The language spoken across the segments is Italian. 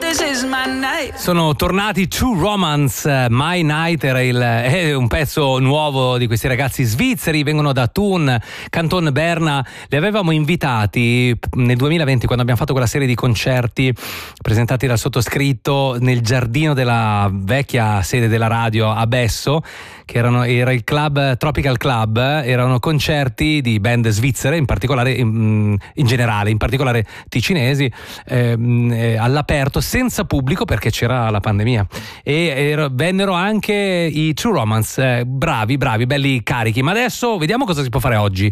Sono tornati True Romance, My Night è un pezzo nuovo di questi ragazzi svizzeri, vengono da Thun, Canton Berna. Li avevamo invitati nel 2020 quando abbiamo fatto quella serie di concerti presentati dal sottoscritto nel giardino della vecchia sede della radio a Besso, che era il club Tropical Club. Erano concerti di band svizzere, in particolare in generale, in particolare ticinesi, all'aperto senza pubblico perché c'era la pandemia, e vennero anche i True Romance, bravi, belli carichi. Ma adesso vediamo cosa si può fare oggi.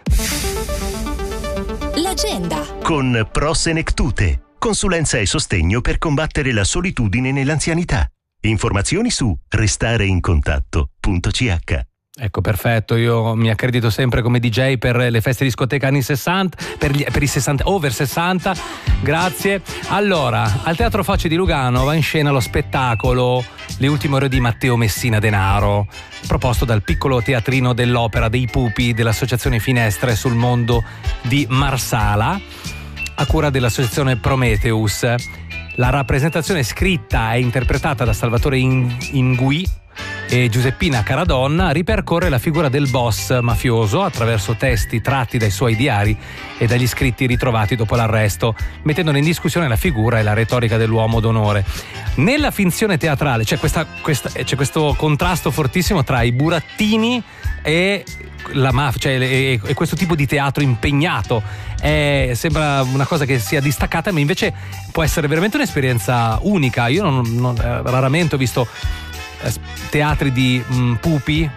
L'agenda con Prosenectute, consulenza e sostegno per combattere la solitudine nell'anzianità. Informazioni su restareincontatto.ch. Ecco, perfetto, io mi accredito sempre come DJ per le feste discoteca anni 60, per i 60, over 60, grazie. Allora, al Teatro Facce di Lugano va in scena lo spettacolo Le ultime ore di Matteo Messina Denaro, proposto dal piccolo teatrino dell'Opera dei Pupi dell'Associazione Finestre sul Mondo di Marsala, a cura dell'Associazione Prometheus. La rappresentazione scritta e interpretata da Salvatore Ingui e Giuseppina Caradonna ripercorre la figura del boss mafioso attraverso testi tratti dai suoi diari e dagli scritti ritrovati dopo l'arresto, mettendone in discussione la figura e la retorica dell'uomo d'onore. Nella finzione teatrale c'è questo contrasto fortissimo tra i burattini e la mafia, e questo tipo di teatro impegnato. Sembra una cosa che sia distaccata, ma invece può essere veramente un'esperienza unica. Io raramente ho visto teatri di pupi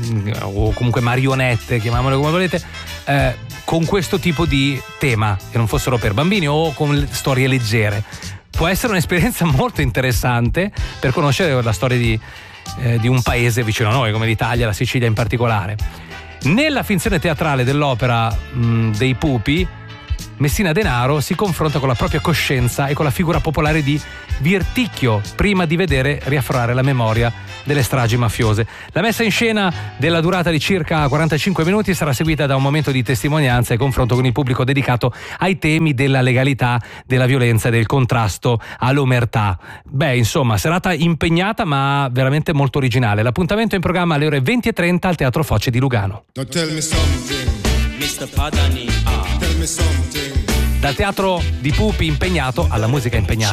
o comunque marionette, chiamiamole come volete, con questo tipo di tema, che non fossero per bambini o con storie leggere. Può essere un'esperienza molto interessante per conoscere la storia di un paese vicino a noi come l'Italia, la Sicilia in particolare. Nella finzione teatrale dell'Opera dei Pupi, Messina Denaro si confronta con la propria coscienza e con la figura popolare di Virticchio prima di vedere riaffiorare la memoria delle stragi mafiose. La messa in scena, della durata di circa 45 minuti, sarà seguita da un momento di testimonianza e confronto con il pubblico dedicato ai temi della legalità, della violenza e del contrasto all'omertà. Insomma, serata impegnata ma veramente molto originale. L'appuntamento è in programma alle ore 20:30 al Teatro Foce di Lugano. Tell me something, Mr. Padani. Tell me something. Dal teatro di Pupi impegnato alla musica impegnata.